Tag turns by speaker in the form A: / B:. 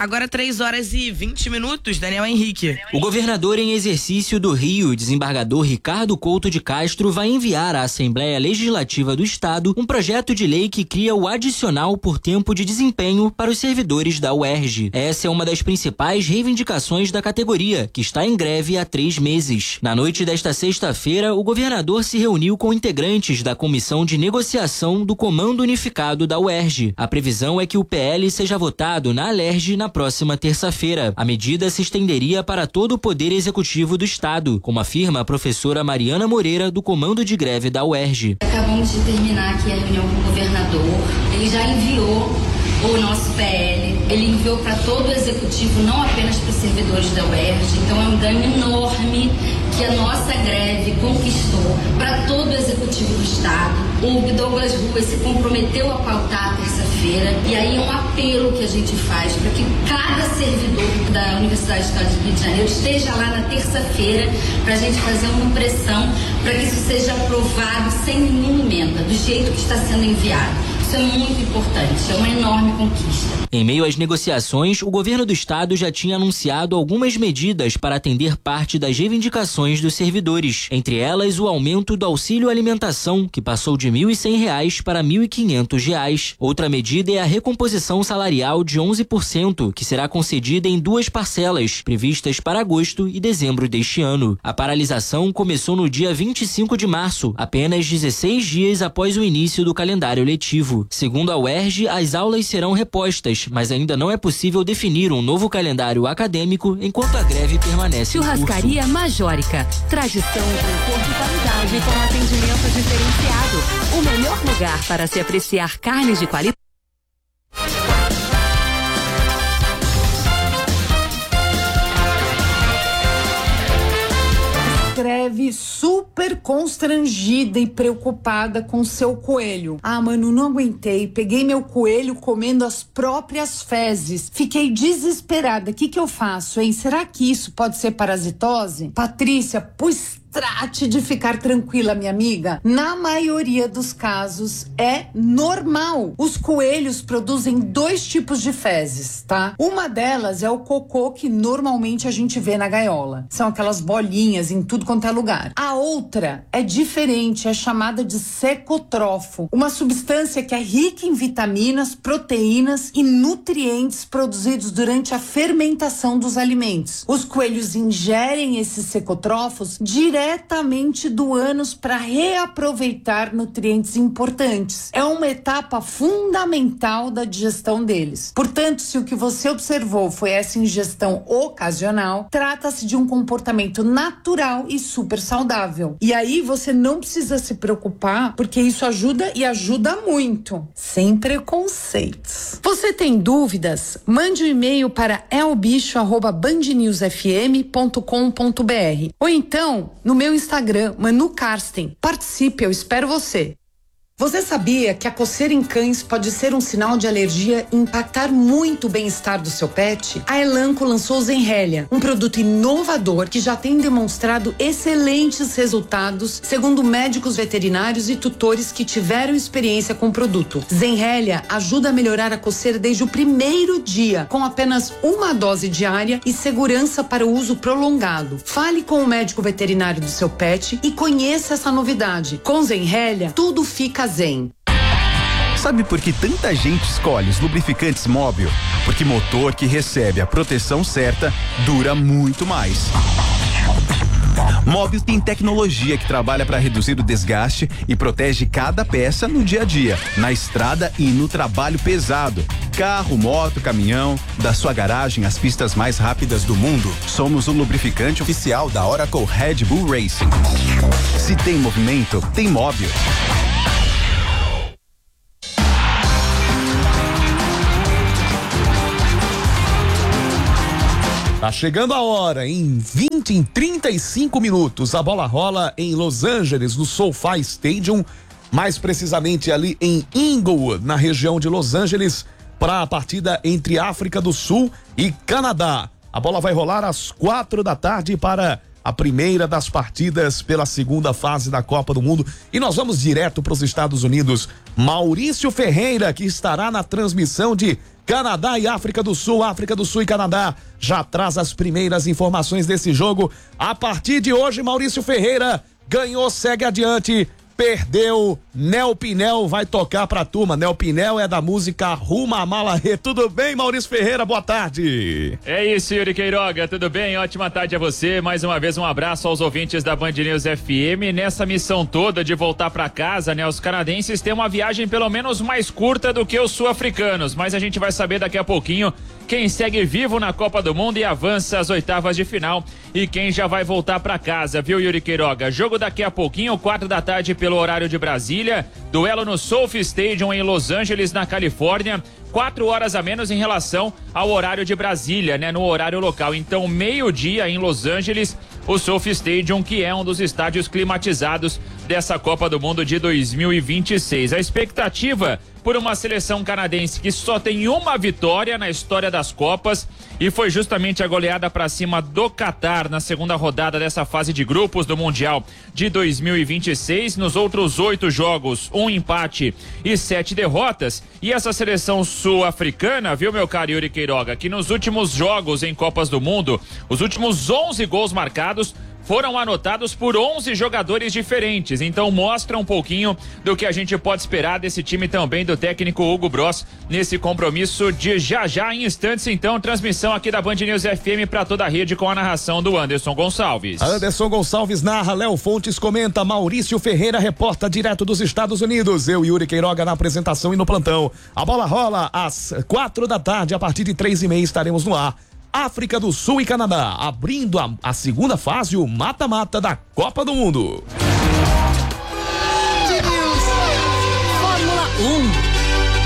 A: Agora 3h20, Daniel Henrique.
B: O governador em exercício do Rio, desembargador Ricardo Couto de Castro, vai enviar à Assembleia Legislativa do Estado um projeto de lei que cria o adicional por tempo de desempenho para os servidores da UERJ. Essa é uma das principais reivindicações da categoria, que está em greve há 3 meses. Na noite desta sexta-feira, o governador se reuniu com integrantes da Comissão de Negociação do Comando Unificado da UERJ. A previsão é que o PL seja votado na Alerj na próxima terça-feira. A medida se estenderia para todo o Poder Executivo do Estado, como afirma a professora Mariana Moreira, do Comando de Greve da UERJ.
C: Acabamos de terminar aqui a reunião com o governador. Ele já enviou o nosso PL, ele enviou para todo o Executivo, não apenas para os servidores da UERJ. Então é um ganho enorme que a nossa greve conquistou para todo o Executivo do Estado. O Douglas Ruas se comprometeu a pautar a terça-feira, e aí é um apelo que a gente faz para que cada servidor da Universidade do Estado do Rio de Janeiro esteja lá na terça-feira para a gente fazer uma pressão para que isso seja aprovado sem nenhuma emenda, do jeito que está sendo enviado. Isso é muito importante, é uma enorme conquista.
B: Em meio às negociações, o governo do estado já tinha anunciado algumas medidas para atender parte das reivindicações dos servidores. Entre elas, o aumento do auxílio alimentação, que passou de R$ 1.100 para R$ 1.500. Outra medida é a recomposição salarial de 11%, que será concedida em 2 parcelas, previstas para agosto e dezembro deste ano. A paralisação começou no dia 25 de março, apenas 16 dias após o início do calendário letivo. Segundo a UERJ, as aulas serão repostas, mas ainda não é possível definir um novo calendário acadêmico enquanto a greve permanece em curso.
D: Churrascaria Majórica. Tradição, conforto e qualidade com atendimento diferenciado. O melhor lugar para se apreciar carnes de qualidade.
E: Escreve super constrangida e preocupada com seu coelho. Ah, mano, não aguentei. Peguei meu coelho comendo as próprias fezes. Fiquei desesperada. O que eu faço, hein? Será que isso pode ser parasitose? Patrícia, pois trate de ficar tranquila, minha amiga. Na maioria dos casos é normal. Os coelhos produzem 2 tipos de fezes, tá? Uma delas é o cocô que normalmente a gente vê na gaiola. São aquelas bolinhas em tudo quanto é lugar. A outra é diferente, é chamada de secotrofo, uma substância que é rica em vitaminas, proteínas e nutrientes produzidos durante a fermentação dos alimentos. Os coelhos ingerem esses secotrofos diretamente do ânus para reaproveitar nutrientes importantes. É uma etapa fundamental da digestão deles. Portanto, se o que você observou foi essa ingestão ocasional, trata-se de um comportamento natural e super saudável. E aí você não precisa se preocupar, porque isso ajuda e ajuda muito. Sem preconceitos. Você tem dúvidas? Mande um e-mail para elbicho@bandnewsfm.com.br ou então no meu Instagram, Manu Karsten. Participe, eu espero você. Você sabia que a coceira em cães pode ser um sinal de alergia e impactar muito o bem-estar do seu pet? A Elanco lançou Zenrelia, um produto inovador que já tem demonstrado excelentes resultados, segundo médicos veterinários e tutores que tiveram experiência com o produto. Zenrelia ajuda a melhorar a coceira desde o primeiro dia, com apenas uma dose diária e segurança para o uso prolongado. Fale com o médico veterinário do seu pet e conheça essa novidade. Com Zenrelia, tudo fica zen.
F: Sabe por que tanta gente escolhe os lubrificantes Móbil? Porque motor que recebe a proteção certa dura muito mais. Móbil tem tecnologia que trabalha para reduzir o desgaste e protege cada peça no dia a dia, na estrada e no trabalho pesado. Carro, moto, caminhão, da sua garagem às pistas mais rápidas do mundo. Somos o lubrificante oficial da Oracle Red Bull Racing. Se tem movimento, tem Móbil.
G: Tá chegando a hora, em 35 minutos, a bola rola em Los Angeles, no SoFi Stadium, mais precisamente ali em Inglewood, na região de Los Angeles, para a partida entre África do Sul e Canadá. A bola vai rolar às 4 da tarde para a primeira das partidas pela segunda fase da Copa do Mundo. E nós vamos direto para os Estados Unidos. Maurício Ferreira, que estará na transmissão de Canadá e África do Sul. África do Sul e Canadá já traz as primeiras informações desse jogo. A partir de hoje, Maurício Ferreira ganhou, segue adiante. Perdeu, Nel Pinel vai tocar pra turma. Nel Pinel é da música Ruma a Mala. Tudo bem, Maurício Ferreira? Boa tarde.
H: É isso, Yuri Queiroga, tudo bem? Ótima tarde a você. Mais uma vez um abraço aos ouvintes da Band News FM. Nessa missão toda de voltar pra casa, né? Os canadenses têm uma viagem pelo menos mais curta do que os sul-africanos, mas a gente vai saber daqui a pouquinho quem segue vivo na Copa do Mundo e avança às oitavas de final e quem já vai voltar pra casa, viu, Yuri Queiroga? Jogo daqui a pouquinho, 4 da tarde pelo horário de Brasília, duelo no SoFi Stadium em Los Angeles, na Califórnia, 4 horas a menos em relação ao horário de Brasília, né, no horário local. Então, meio-dia em Los Angeles, o SoFi Stadium, que é um dos estádios climatizados dessa Copa do Mundo de 2026. A expectativa por uma seleção canadense que só tem uma vitória na história das Copas e foi justamente a goleada para cima do Catar na segunda rodada dessa fase de grupos do Mundial de 2026. Nos outros 8 jogos, 1 empate e 7 derrotas. E essa seleção sul-africana, viu, meu caro Yuri Queiroga, que nos últimos jogos em Copas do Mundo, os últimos 11 gols marcados foram anotados por 11 jogadores diferentes, então mostra um pouquinho do que a gente pode esperar desse time também do técnico Hugo Bross nesse compromisso de já em instantes. Então, transmissão aqui da Band News FM para toda a rede com a narração do Anderson Gonçalves.
G: Anderson Gonçalves narra, Léo Fontes comenta, Maurício Ferreira reporta direto dos Estados Unidos, eu e Yuri Queiroga na apresentação e no plantão. A bola rola às 4 da tarde, a partir de 3h30 estaremos no ar. África do Sul e Canadá, abrindo a segunda fase, o mata-mata da Copa do Mundo.
D: Fórmula 1.